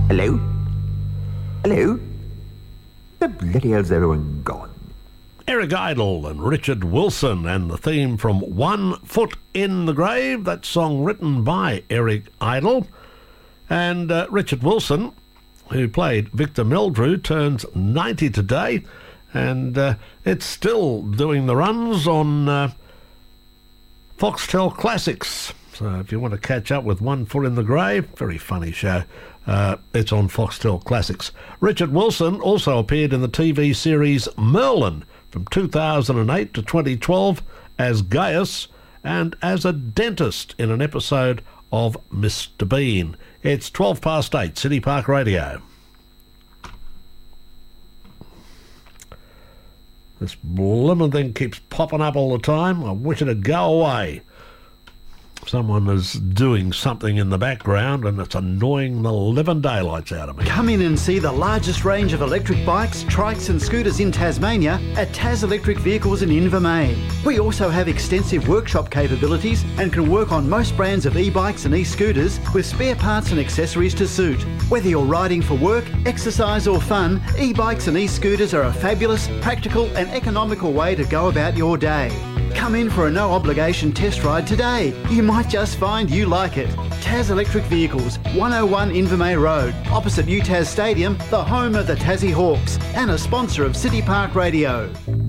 Hello? Hello? The bloody hell's everyone gone? Eric Idle and Richard Wilson, and the theme from One Foot in the Grave, that song written by Eric Idle. And Richard Wilson, who played Victor Meldrew, turns 90 today, and it's still doing the runs on Foxtel Classics. So if you want to catch up with One Foot in the Grave, very funny show, it's on Foxtel Classics. Richard Wilson also appeared in the TV series Merlin from 2008 to 2012 as Gaius and as a dentist in an episode of Mr. Bean. It's 8:12, City Park Radio. This blooming thing keeps popping up all the time. I wish it'd go away. Someone is doing something in the background and it's annoying the living daylights out of me. Come in and see the largest range of electric bikes, trikes and scooters in Tasmania at Tas Electric Vehicles in Invermain. We also have extensive workshop capabilities and can work on most brands of e-bikes and e-scooters with spare parts and accessories to suit. Whether you're riding for work, exercise or fun, e-bikes and e-scooters are a fabulous, practical and economical way to go about your day. Come in for a no-obligation test ride today. You might just find you like it. Tas Electric Vehicles, 101 Invermay Road, opposite UTAS Stadium, the home of the Tassie Hawks, and a sponsor of City Park Radio.